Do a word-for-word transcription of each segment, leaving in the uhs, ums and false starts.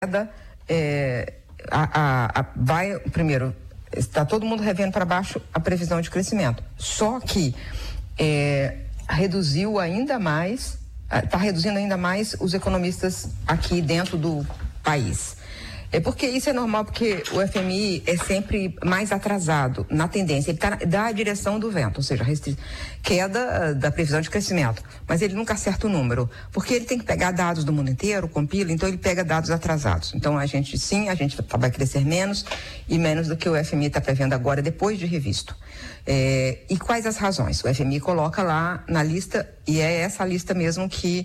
é, a, a, a, vai, primeiro, está todo mundo revendo para baixo a previsão de crescimento. Só que é, reduziu ainda mais, está reduzindo ainda mais os economistas aqui dentro do país. É porque isso é normal, porque o F M I é sempre mais atrasado na tendência, ele está da direção do vento, ou seja, restri... queda da previsão de crescimento, mas ele nunca acerta o número, porque ele tem que pegar dados do mundo inteiro, compila, então ele pega dados atrasados. Então a gente sim, a gente vai crescer menos e menos do que o F M I está prevendo agora, depois de revisto. É... E quais as razões? O F M I coloca lá na lista, e é essa lista mesmo que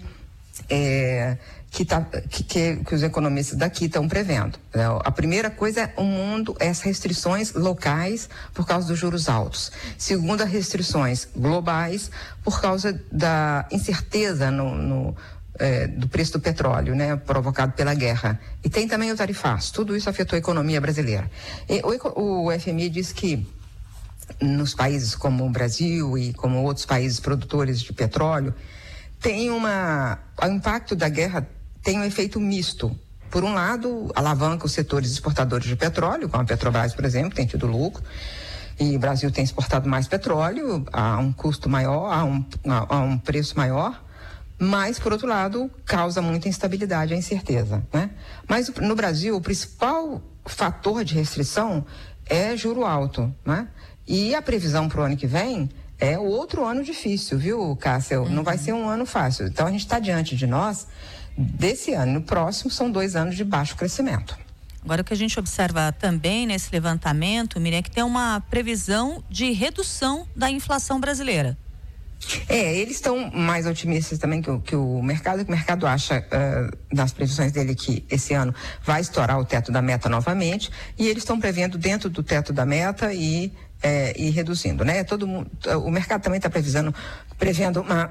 é... Que, tá, que, que, que os economistas daqui estão prevendo. A primeira coisa é o mundo, é as restrições locais por causa dos juros altos. Segunda, restrições globais por causa da incerteza no, no, é, do preço do petróleo, né, provocado pela guerra. E tem também o tarifaço. Tudo isso afetou a economia brasileira. E o, o F M I diz que nos países como o Brasil e como outros países produtores de petróleo, tem uma... O impacto da guerra tem um efeito misto. Por um lado, alavanca os setores exportadores de petróleo, como a Petrobras, por exemplo, tem tido lucro, e o Brasil tem exportado mais petróleo a um custo maior, a um, a, a um preço maior, mas, por outro lado, causa muita instabilidade e incerteza, né? Mas no Brasil, o principal fator de restrição é juro alto, né? E a previsão para o ano que vem é outro ano difícil, viu, Cássio? Uhum. Não vai ser um ano fácil. Então, a gente está diante de nós, desse ano. No próximo, são dois anos de baixo crescimento. Agora, o que a gente observa também nesse levantamento, Miriam, é que tem uma previsão de redução da inflação brasileira. É, eles estão mais otimistas também que o, que o mercado, que o mercado acha, uh, das previsões dele, que esse ano vai estourar o teto da meta novamente, e eles estão prevendo dentro do teto da meta e É, e reduzindo, né? Todo mundo, o mercado também está previsando, prevendo uma,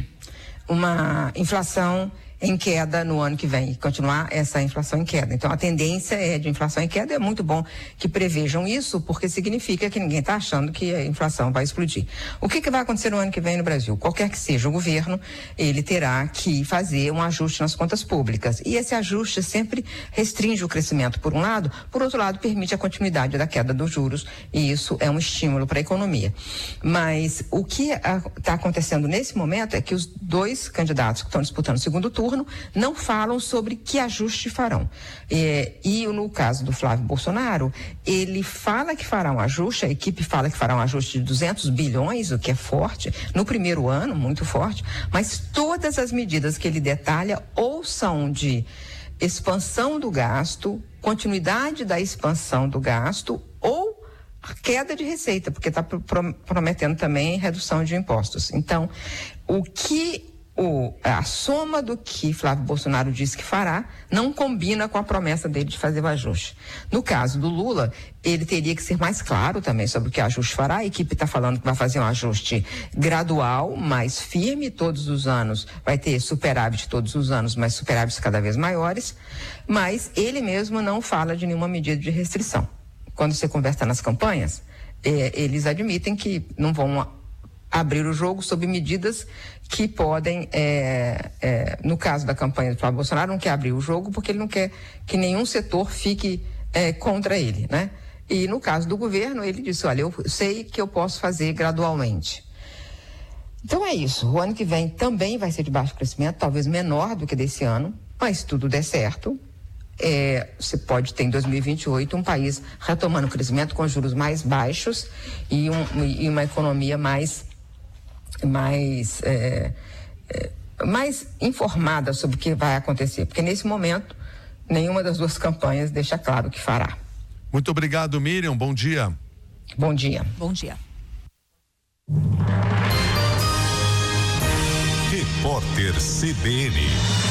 uma inflação em queda no ano que vem, e continuar essa inflação em queda. Então a tendência é de inflação em queda, é muito bom que prevejam isso, porque significa que ninguém está achando que a inflação vai explodir. O que, que vai acontecer no ano que vem no Brasil? Qualquer que seja o governo, ele terá que fazer um ajuste nas contas públicas. E esse ajuste sempre restringe o crescimento, por um lado, por outro lado, permite a continuidade da queda dos juros, e isso é um estímulo para a economia. Mas o que está acontecendo nesse momento é que os dois candidatos que estão disputando o segundo turno não falam sobre que ajuste farão. É, e no caso do Flávio Bolsonaro, ele fala que fará um ajuste, a equipe fala que fará um ajuste de duzentos bilhões, o que é forte, no primeiro ano, muito forte, mas todas as medidas que ele detalha ou são de expansão do gasto, continuidade da expansão do gasto ou queda de receita, porque está prometendo também redução de impostos. Então, o que O, a soma do que Flávio Bolsonaro disse que fará não combina com a promessa dele de fazer o ajuste. No caso do Lula, ele teria que ser mais claro também sobre o que ajuste fará. A equipe está falando que vai fazer um ajuste gradual, mais firme todos os anos, vai ter superávit todos os anos, mas superávites cada vez maiores, mas ele mesmo não fala de nenhuma medida de restrição. Quando você conversa nas campanhas, eh, eles admitem que não vão abrir o jogo sob medidas que podem, é, é, no caso da campanha do Flávio Bolsonaro, não quer abrir o jogo porque ele não quer que nenhum setor fique é, contra ele, né? E no caso do governo, ele disse, olha, eu sei que eu posso fazer gradualmente. Então é isso, o ano que vem também vai ser de baixo crescimento, talvez menor do que desse ano, mas se tudo der certo, é, você pode ter em dois mil e vinte e oito um país retomando o crescimento com juros mais baixos e, um, e uma economia mais mais é, é, mais informada sobre o que vai acontecer, porque nesse momento nenhuma das duas campanhas deixa claro o que fará. Muito obrigado, Miriam, bom dia. Bom dia. Bom dia. Repórter C B N.